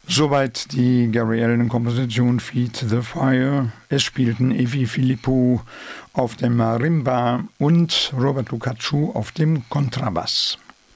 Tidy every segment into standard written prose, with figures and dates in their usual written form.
Soweit die Gary Allan-Komposition Feed the Fire. Es spielten Evi Philippou auf dem Marimba und Robert Lukacu auf dem Kontrabass.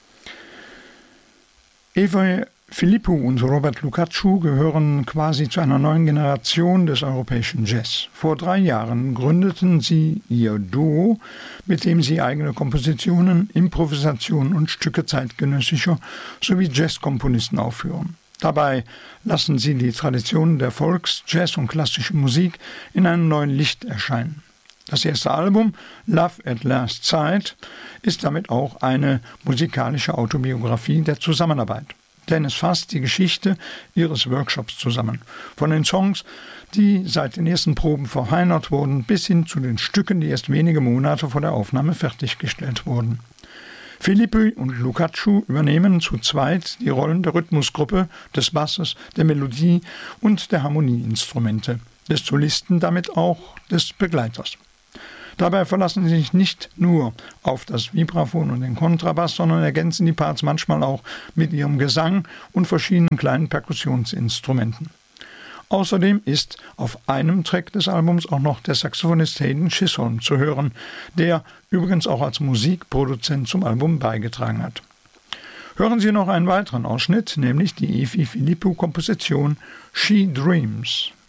Evi Philippou und Robert Lukacu gehören quasi zu einer neuen Generation des europäischen Jazz. Vor 3 Jahren gründeten sie ihr Duo, mit dem sie eigene Kompositionen, Improvisationen und Stücke zeitgenössischer sowie Jazzkomponisten aufführen. Dabei lassen sie die Traditionen der Volks-, Jazz- und klassischen Musik in einem neuen Licht erscheinen. Das erste Album, Love at Last Sight, ist damit auch eine musikalische Autobiografie der Zusammenarbeit. Denn es fasst die Geschichte ihres Workshops zusammen. Von den Songs, die seit den ersten Proben verfeinert wurden, bis hin zu den Stücken, die erst wenige Monate vor der Aufnahme fertiggestellt wurden. Philippou und Lukacu übernehmen zu zweit die Rollen der Rhythmusgruppe, des Basses, der Melodie und der Harmonieinstrumente, des Solisten, damit auch des Begleiters. Dabei verlassen sie sich nicht nur auf das Vibraphon und den Kontrabass, sondern ergänzen die Parts manchmal auch mit ihrem Gesang und verschiedenen kleinen Perkussionsinstrumenten. Außerdem ist auf einem Track des Albums auch noch der Saxophonist Hayden Chisholm zu hören, der übrigens auch als Musikproduzent zum Album beigetragen hat. Hören Sie noch einen weiteren Ausschnitt, nämlich die Evi Philippou-Komposition She Dreams.